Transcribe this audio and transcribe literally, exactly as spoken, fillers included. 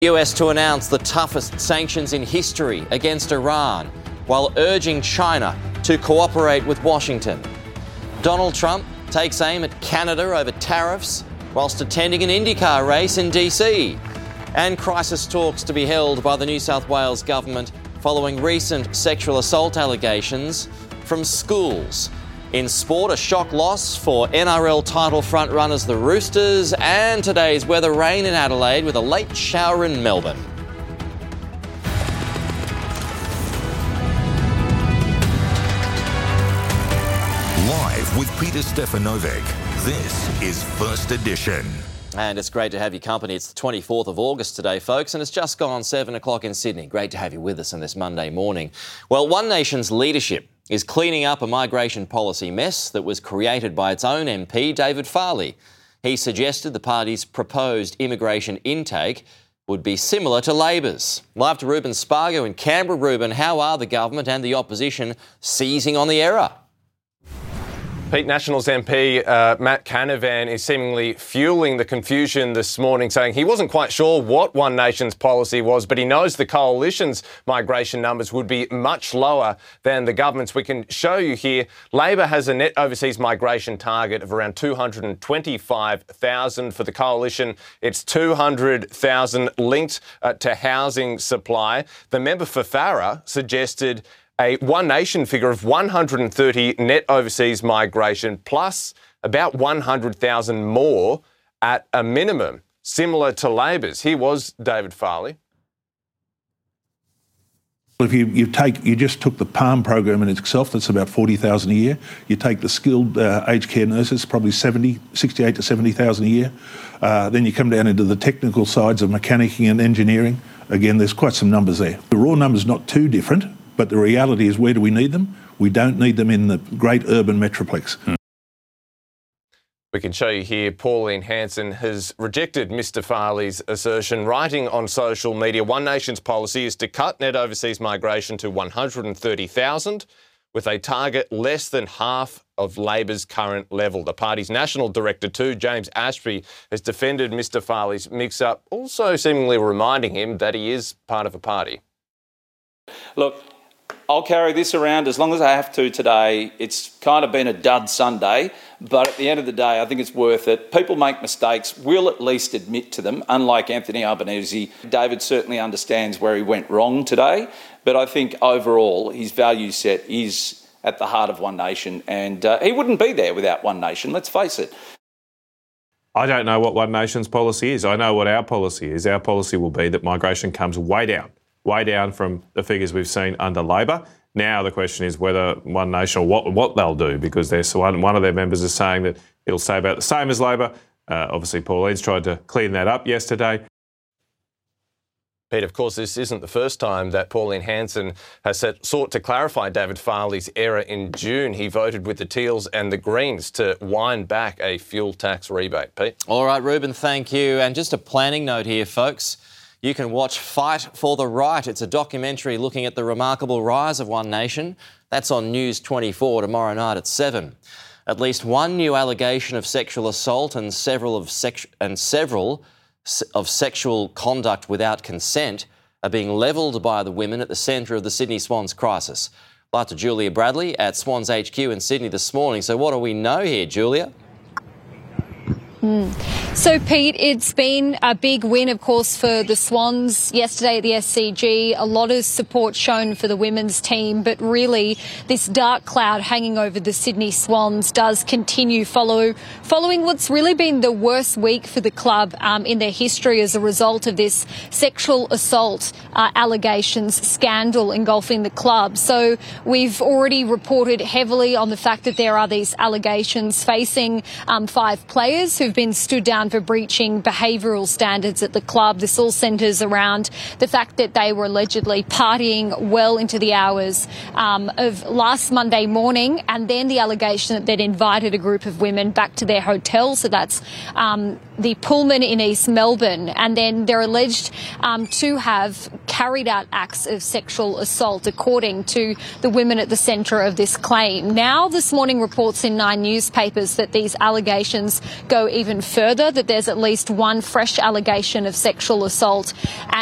U S to announce the toughest sanctions in history against Iran, while urging China to cooperate with Washington. Donald Trump takes aim at Canada over tariffs, whilst attending an IndyCar race in D C. And crisis talks to be held by the New South Wales government following recent sexual assault allegations from schools. In sport, a shock loss for N R L title frontrunners the Roosters, and today's weather: rain in Adelaide with a late shower in Melbourne. Live with Peter Stefanovic, this is First Edition. And it's great to have your company. It's the twenty-fourth of August today, folks, and it's just gone seven o'clock in Sydney. Great to have you with us on this Monday morning. Well, One Nation's leadership is cleaning up a migration policy mess that was created by its own M P, David Farley. He suggested the party's proposed immigration intake would be similar to Labor's. Live to Ruben Spargo in Canberra. Ruben, how are the government and the opposition seizing on the error? Pete, Nationals M P uh, Matt Canavan is seemingly fueling the confusion this morning, saying he wasn't quite sure what One Nation's policy was, but he knows the coalition's migration numbers would be much lower than the government's. We can show you here. Labor has a net overseas migration target of around two hundred twenty-five thousand. For the coalition, it's two hundred thousand linked uh, to housing supply. The member for Farrer suggested a One Nation figure of one hundred thirty net overseas migration plus about one hundred thousand more at a minimum, similar to Labor's. Here was David Farley. If you, you take, you just took the PALM program in itself, that's about forty thousand a year. You take the skilled uh, aged care nurses, probably seventy, sixty-eight to seventy thousand a year. Uh, then you come down into the technical sides of mechanicking and engineering. Again, there's quite some numbers there. The raw number's not too different, but the reality is, where do we need them? We don't need them in the great urban metroplex. Hmm. We can show you here, Pauline Hanson has rejected Mr Farley's assertion, writing on social media, One Nation's policy is to cut net overseas migration to one hundred thirty thousand, with a target less than half of Labor's current level. The party's national director too, James Ashby, has defended Mr Farley's mix-up, also seemingly reminding him that he is part of a party. Look, I'll carry this around as long as I have to today. It's kind of been a dud Sunday, but at the end of the day, I think it's worth it. People make mistakes. We'll at least admit to them, unlike Anthony Albanese. David certainly understands where he went wrong today, but I think overall his value set is at the heart of One Nation, and uh, he wouldn't be there without One Nation, let's face it. I don't know what One Nation's policy is. I know what our policy is. Our policy will be that migration comes way down. way down from the figures we've seen under Labor. Now the question is whether One Nation, or what, what they'll do, because there's one, one of their members is saying that it'll stay about the same as Labor. Uh, obviously, Pauline's tried to clean that up yesterday. Pete, of course, this isn't the first time that Pauline Hanson has set, sought to clarify David Farley's error. In June, he voted with the Teals and the Greens to wind back a fuel tax rebate. Pete? All right, Ruben, thank you. And just a planning note here, folks. You can watch Fight for the Right. It's a documentary looking at the remarkable rise of One Nation. That's on News twenty-four tomorrow night at seven. At least one new allegation of sexual assault and several of sex- and several of sexual conduct without consent are being levelled by the women at the centre of the Sydney Swans crisis. Live to Julia Bradley at Swans H Q in Sydney this morning. So what do we know here, Julia? Mm. So, Pete, it's been a big win, of course, for the Swans yesterday at the S C G. A lot of support shown for the women's team, but really this dark cloud hanging over the Sydney Swans does continue follow, following what's really been the worst week for the club um, in their history as a result of this sexual assault uh, allegations scandal engulfing the club. So we've already reported heavily on the fact that there are these allegations facing um, five players who've been stood down for breaching behavioural standards at the club. This all centres around the fact that they were allegedly partying well into the hours um, of last Monday morning, and then the allegation that they'd invited a group of women back to their hotel. So that's um, the Pullman in East Melbourne. And then they're alleged um, to have carried out acts of sexual assault, according to the women at the centre of this claim. Now, this morning, reports in Nine newspapers that these allegations go even further, that there's at least one fresh allegation of sexual assault.